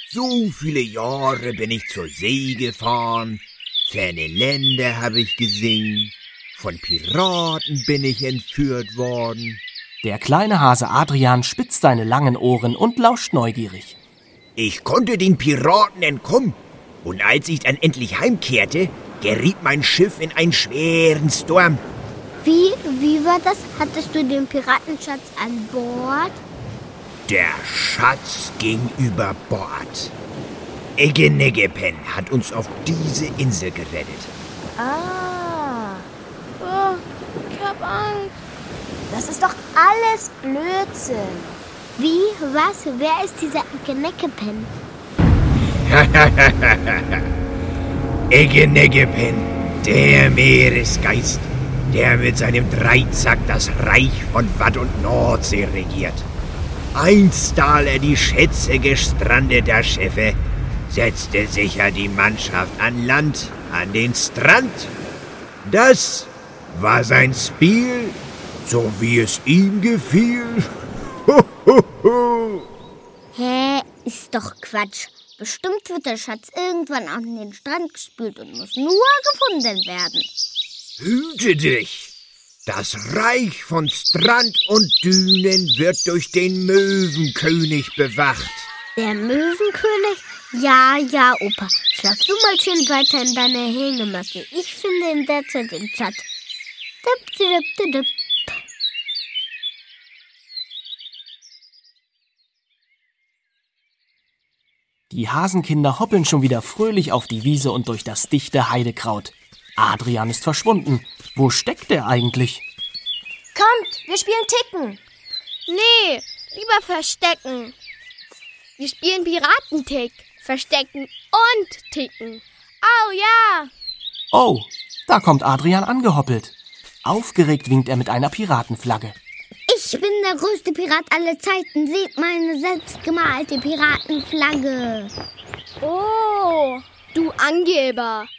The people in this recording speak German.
So viele Jahre bin ich zur See gefahren, ferne Länder habe ich gesehen, von Piraten bin ich entführt worden. Der kleine Hase Adrian spitzt seine langen Ohren und lauscht neugierig. Ich konnte den Piraten entkommen, und als ich dann endlich heimkehrte, geriet mein Schiff in einen schweren Sturm. Wie war das? Hattest du den Piratenschatz an Bord? Der Schatz ging über Bord. Eggeneggepen hat uns auf diese Insel gerettet. Ah. Oh, ich hab Angst. Das ist doch alles Blödsinn. Wie? Was? Wer ist dieser Eggeneggepen? Eggeneggepen, der Meeresgeist, der mit seinem Dreizack das Reich von Watt und Nordsee regiert. Einst stahl er die Schätze gestrandeter Schiffe, setzte sicher die Mannschaft an Land, an den Strand. Das war sein Spiel, so wie es ihm gefiel. Hä? Ist doch Quatsch. Bestimmt wird der Schatz irgendwann an den Strand gespült und muss nur gefunden werden. Hüte dich! Das Reich von Strand und Dünen wird durch den Möwenkönig bewacht. Der Möwenkönig? Ja, Opa. Schlag du mal schön weiter in deine Hängematte. Ich finde in der Zeit den Schatz. Dip, dip, dip, dip. Die Hasenkinder hoppeln schon wieder fröhlich auf die Wiese und durch das dichte Heidekraut. Adrian ist verschwunden. Wo steckt er eigentlich? Kommt, wir spielen Ticken. Nee, lieber Verstecken. Wir spielen Piratentick. Verstecken und Ticken. Au ja! Oh, da kommt Adrian angehoppelt. Aufgeregt winkt er mit einer Piratenflagge. Ich bin der größte Pirat aller Zeiten. Seht meine selbstgemalte Piratenflagge. Oh, du Angeber.